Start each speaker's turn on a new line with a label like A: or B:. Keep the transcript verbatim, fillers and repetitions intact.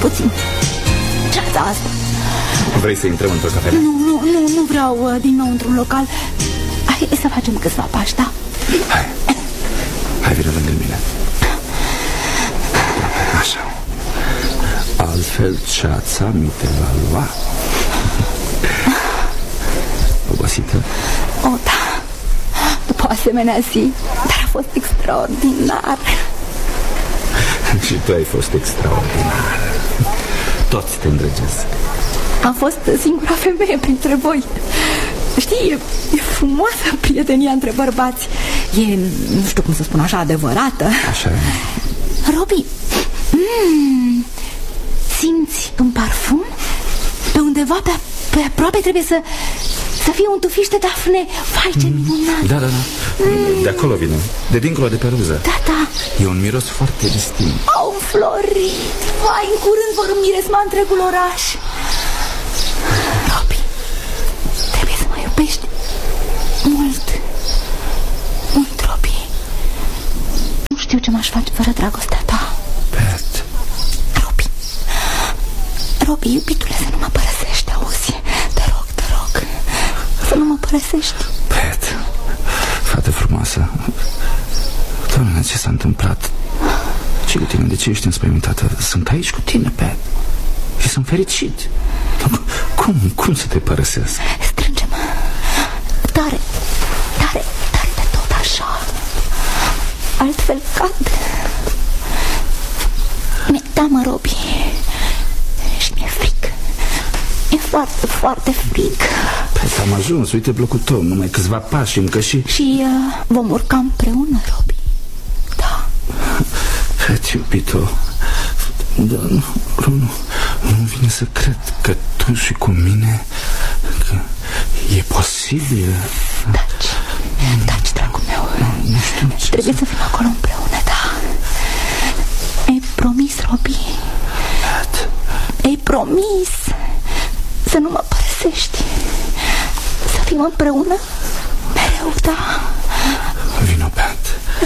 A: puțin. Ce-ați asta?
B: Vrei să intrăm într-o cafenea?
A: Nu, nu, nu, nu vreau uh, din nou într-un local. Hai să facem câțiva pași, da?
B: Hai, hai, vină lângă mine. Așa. Altfel ceața mi te va lua. Obosită?
A: O, da. După o asemenea zi. Dar a fost extraordinar.
B: Și tu ai fost extraordinar. Toți te îndrăgesc.
A: Am fost singura femeie printre voi. Știi, e, e frumoasă prietenia între bărbați. E, nu știu cum să spun așa, adevărată.
B: Așa e.
A: Robi, mm, simți un parfum? Pe undeva pe, pe aproape trebuie să Să fie un tufiș de dafne. Vai, ce minunat.
B: Da, da, da, mm. de acolo vine, de dincolo de peruză.
A: Da, da.
B: E un miros foarte distinct.
A: Au înflorit. Vai, în curând vor miresma întregul oraș. Robi, trebuie să mă iubești mult. Mult, Robi. Nu știu ce m-aș face fără dragostea ta.
B: Pat.
A: Robi, Robi, iubitule, să nu mă părăsești, auzi? Te rog, te rog, să nu mă părăsești.
B: Pat, fată frumoasă. Doamne, ce s-a întâmplat? Ce cu tine? De ce ești înspăimântată? Sunt aici cu tine, Pat. Și sunt fericit. Cum, cum să te părăsesc?
A: Strânge-mă tare, tare, tare de tot așa. Altfel cad. Mi-e teamă, Robi. Și mi-e frig. E foarte, foarte frig.
B: Pat, am ajuns, uite blocul tău. Numai câțiva pași încă și...
A: Și uh, vom urca împreună, Robi. Da.
B: Pat, iubito, da, nu, nu, nu vine să cred că tu și cu mine, că e posibil.
A: Taci, taci, dragul meu.
B: Nu, nu știu ce
A: trebuie
B: să...
A: să fim acolo împreună, da. Ei promis, Robi.
B: Pat.
A: Ei promis să nu mă părăsești. Să fim împreună mereu, da.
B: Vino, Pat.